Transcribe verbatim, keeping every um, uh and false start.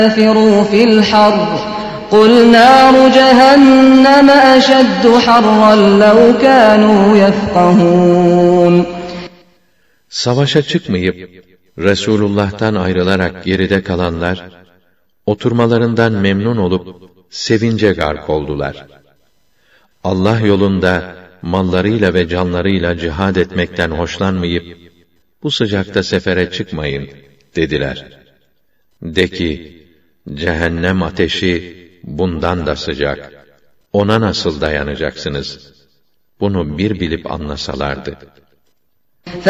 فِرُوا فِي الْحَرِّ قُلْ نَارُ جَهَنَّمَ أَشَدُّ حَرًّا لَوْ كَانُوا يَفْقَهُونَ. Savaşa çıkmayıp Resulullah'tan ayrılarak geride kalanlar, oturmalarından memnun olup sevince gark oldular. Allah yolunda mallarıyla ve canlarıyla cihad etmekten hoşlanmayıp, bu sıcakta sefere çıkmayın dediler. De ki, cehennem ateşi bundan da sıcak. Ona nasıl dayanacaksınız? Bunu bir bilip anlasalardı.